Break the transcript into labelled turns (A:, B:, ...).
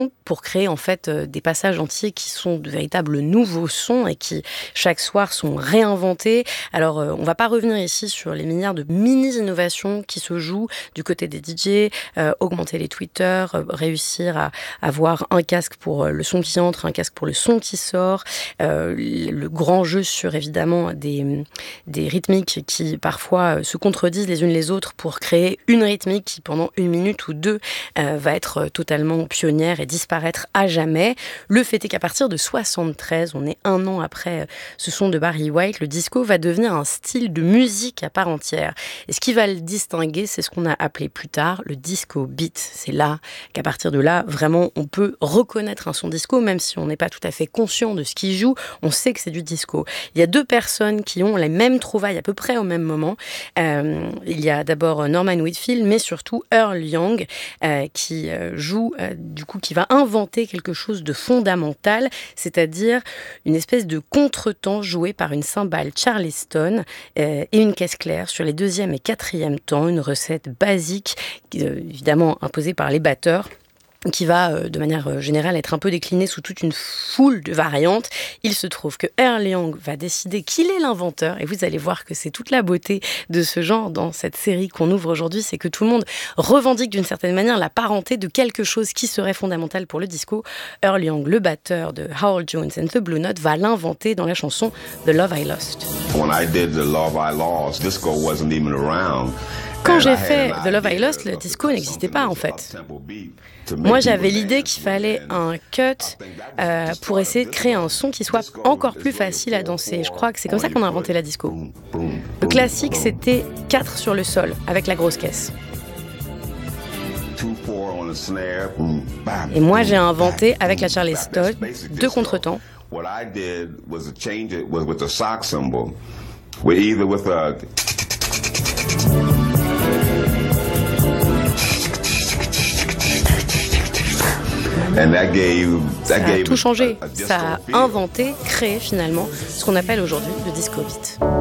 A: pour créer en fait des passages entiers qui sont de véritables nouveaux sons et qui chaque soir sont réinventés. Alors on va pas revenir ici sur les milliards de mini-innovations qui se jouent du côté des DJ, augmenter les tweeters, réussir à avoir un casque pour le son qui entre, un casque pour le son qui sort, le grand jeu sur évidemment des rythmiques qui parfois se contredisent les unes les autres pour créer une rythmique qui pendant 1 minute ou 2 va être totalement pionnière et disparaître à jamais. Le fait est qu'à partir de 73, on est 1 an après ce son de Barry White, le disco va devenir un style de musique à part entière. Et ce qui va le distinguer, c'est ce qu'on a appelé plus tard le disco beat. C'est là qu'à partir de là, vraiment, on peut reconnaître un son disco, même si on n'est pas tout à fait conscient de ce qui joue, on sait que c'est du disco. Il y a 2 personnes qui ont les mêmes trouvailles à peu près au même moment. Il y a d'abord Norman Whitfield, mais surtout Earl Young, qui joue, du coup, qui va inventer quelque chose de fondamental, c'est-à-dire une espèce de contretemps joué par une cymbale Charleston et une caisse claire sur les 2e et 4e temps, une recette basique, évidemment imposée par les batteurs, qui va, de manière générale, être un peu déclinée sous toute une foule de variantes. Il se trouve que Earl Young va décider qu'il est l'inventeur, et vous allez voir que c'est toute la beauté de ce genre dans cette série qu'on ouvre aujourd'hui, c'est que tout le monde revendique d'une certaine manière la parenté de quelque chose qui serait fondamental pour le disco. Earl Young, le batteur de Howell Jones and the Blue Note, va l'inventer dans la chanson The Love I Lost.
B: When I did The Love I Lost, disco wasn't even around.
A: Quand j'ai fait The Love I Lost, le disco n'existait pas en fait. Moi, j'avais l'idée qu'il fallait un cut pour essayer de créer un son qui soit encore plus facile à danser. Je crois que c'est comme ça qu'on a inventé la disco. Le classique, c'était 4 sur le sol, avec la grosse caisse. Et moi, j'ai inventé, avec la Charleston, 2 contretemps.
B: What I did was to change it with the sock symbol. Either with a...
A: Ça a tout changé, ça a inventé, créé finalement ce qu'on appelle aujourd'hui le disco beat.